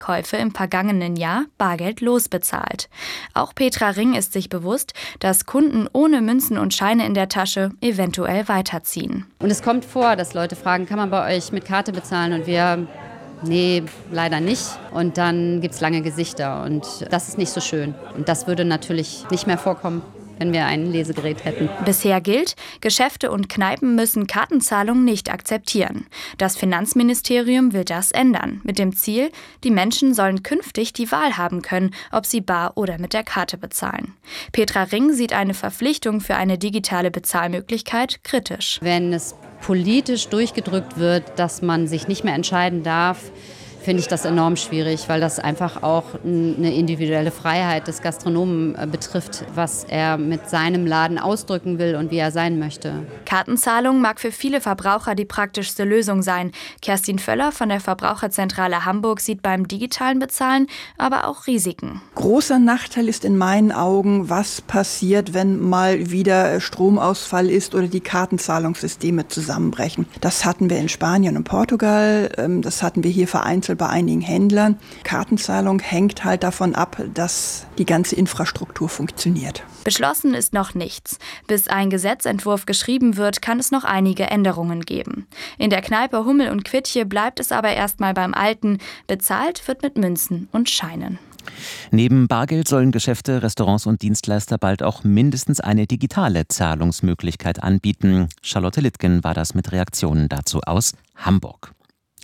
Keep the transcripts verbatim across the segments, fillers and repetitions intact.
Käufe im vergangenen Jahr bargeldlos bezahlt. Auch Petra Ring ist sich bewusst, dass Kunden ohne Münzen und Scheine in der Tasche eventuell weiterziehen. Und es kommt vor, dass Leute fragen, kann man bei euch mit Karte bezahlen? Und wir, nee, leider nicht. Und dann gibt es lange Gesichter und das ist nicht so schön. Und das würde natürlich nicht mehr vorkommen, wenn wir ein Lesegerät hätten. Bisher gilt, Geschäfte und Kneipen müssen Kartenzahlungen nicht akzeptieren. Das Finanzministerium will das ändern, mit dem Ziel, die Menschen sollen künftig die Wahl haben können, ob sie bar oder mit der Karte bezahlen. Petra Ring sieht eine Verpflichtung für eine digitale Bezahlmöglichkeit kritisch. Wenn es politisch durchgedrückt wird, dass man sich nicht mehr entscheiden darf, finde ich das enorm schwierig, weil das einfach auch eine individuelle Freiheit des Gastronomen betrifft, was er mit seinem Laden ausdrücken will und wie er sein möchte. Kartenzahlung mag für viele Verbraucher die praktischste Lösung sein. Kerstin Völler von der Verbraucherzentrale Hamburg sieht beim digitalen Bezahlen aber auch Risiken. Großer Nachteil ist in meinen Augen, was passiert, wenn mal wieder Stromausfall ist oder die Kartenzahlungssysteme zusammenbrechen. Das hatten wir in Spanien und Portugal, das hatten wir hier vereinzelt bei einigen Händlern. Kartenzahlung hängt halt davon ab, dass die ganze Infrastruktur funktioniert. Beschlossen ist noch nichts. Bis ein Gesetzentwurf geschrieben wird, kann es noch einige Änderungen geben. In der Kneipe Hummel und Quittche bleibt es aber erstmal beim Alten. Bezahlt wird mit Münzen und Scheinen. Neben Bargeld sollen Geschäfte, Restaurants und Dienstleister bald auch mindestens eine digitale Zahlungsmöglichkeit anbieten. Charlotte Littgen war das mit Reaktionen dazu aus Hamburg.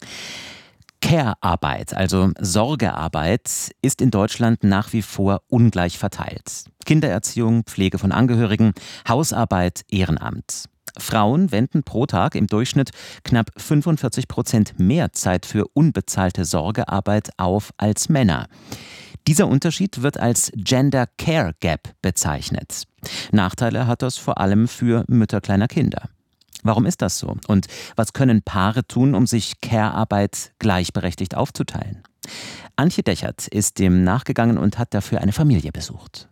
Care-Arbeit, also Sorgearbeit, ist in Deutschland nach wie vor ungleich verteilt. Kindererziehung, Pflege von Angehörigen, Hausarbeit, Ehrenamt. Frauen wenden pro Tag im Durchschnitt knapp fünfundvierzig Prozent mehr Zeit für unbezahlte Sorgearbeit auf als Männer. Dieser Unterschied wird als Gender Care Gap bezeichnet. Nachteile hat das vor allem für Mütter kleiner Kinder. Warum ist das so? Und was können Paare tun, um sich Care-Arbeit gleichberechtigt aufzuteilen? Antje Dechert ist dem nachgegangen und hat dafür eine Familie besucht.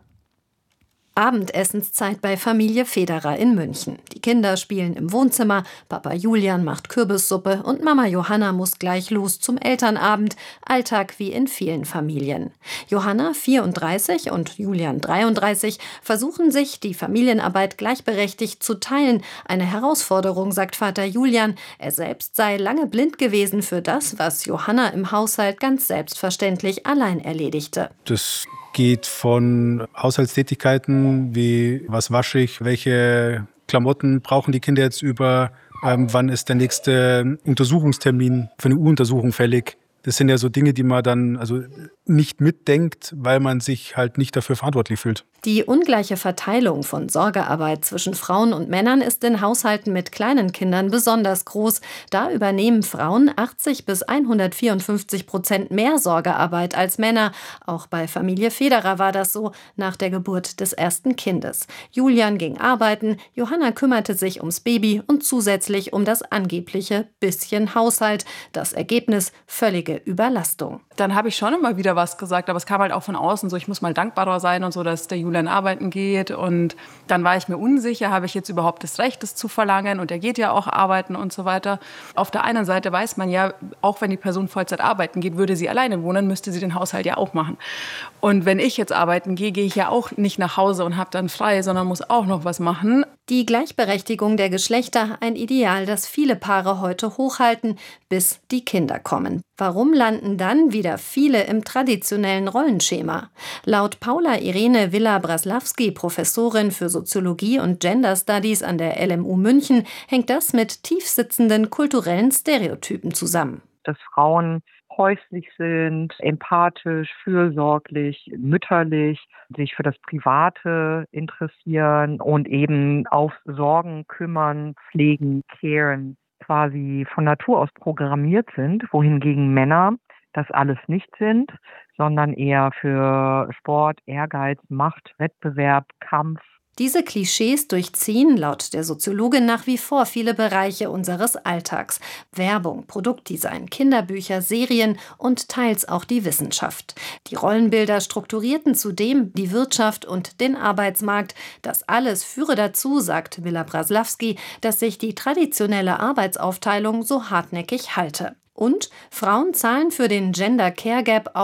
Abendessenszeit bei Familie Federer in München. Die Kinder spielen im Wohnzimmer, Papa Julian macht Kürbissuppe und Mama Johanna muss gleich los zum Elternabend. Alltag wie in vielen Familien. Johanna, vierunddreißig, und Julian, dreiunddreißig, versuchen sich, die Familienarbeit gleichberechtigt zu teilen. Eine Herausforderung, sagt Vater Julian. Er selbst sei lange blind gewesen für das, was Johanna im Haushalt ganz selbstverständlich allein erledigte. Das geht von Haushaltstätigkeiten wie was wasche ich, welche Klamotten brauchen die Kinder jetzt über, ähm, wann ist der nächste Untersuchungstermin für eine U-Untersuchung fällig. Das sind ja so Dinge, die man dann also nicht mitdenkt, weil man sich halt nicht dafür verantwortlich fühlt. Die ungleiche Verteilung von Sorgearbeit zwischen Frauen und Männern ist in Haushalten mit kleinen Kindern besonders groß. Da übernehmen Frauen achtzig bis hundertvierundfünfzig Prozent mehr Sorgearbeit als Männer. Auch bei Familie Federer war das so nach der Geburt des ersten Kindes. Julian ging arbeiten, Johanna kümmerte sich ums Baby und zusätzlich um das angebliche bisschen Haushalt. Das Ergebnis: völlige Überlastung. Dann habe ich schon immer wieder was gesagt, aber es kam halt auch von außen so, ich muss mal dankbarer sein und so, dass der Julian arbeiten geht. Und dann war ich mir unsicher, habe ich jetzt überhaupt das Recht, das zu verlangen? Und er geht ja auch arbeiten und so weiter. Auf der einen Seite weiß man ja, auch wenn die Person Vollzeit arbeiten geht, würde sie alleine wohnen, müsste sie den Haushalt ja auch machen. Und wenn ich jetzt arbeiten gehe, gehe ich ja auch nicht nach Hause und habe dann frei, sondern muss auch noch was machen. Die Gleichberechtigung der Geschlechter, ein Ideal, das viele Paare heute hochhalten, bis die Kinder kommen. Warum landen dann wieder viele im traditionellen Rollenschema? Laut Paula Irene Villa-Braslawski, Professorin für Soziologie und Gender Studies an der L M U München, hängt das mit tiefsitzenden kulturellen Stereotypen zusammen. Dass Frauen häuslich sind, empathisch, fürsorglich, mütterlich, sich für das Private interessieren und eben auf Sorgen kümmern, pflegen, caren, quasi von Natur aus programmiert sind, wohingegen Männer das alles nicht sind, sondern eher für Sport, Ehrgeiz, Macht, Wettbewerb, Kampf. Diese Klischees durchziehen laut der Soziologin nach wie vor viele Bereiche unseres Alltags. Werbung, Produktdesign, Kinderbücher, Serien und teils auch die Wissenschaft. Die Rollenbilder strukturierten zudem die Wirtschaft und den Arbeitsmarkt. Das alles führe dazu, sagt Villa-Braslawski, dass sich die traditionelle Arbeitsaufteilung so hartnäckig halte. Und Frauen zahlen für den Gender Care Gap